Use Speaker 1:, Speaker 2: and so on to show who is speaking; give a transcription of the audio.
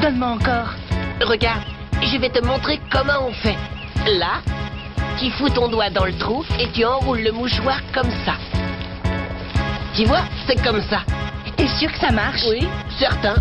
Speaker 1: Donne-moi encore.
Speaker 2: Regarde, je vais te montrer comment on fait. Là, tu fous ton doigt dans le trou et tu enroules le mouchoir comme ça. Tu vois, c'est comme ça.
Speaker 1: T'es sûr que ça marche?
Speaker 2: Oui, certain.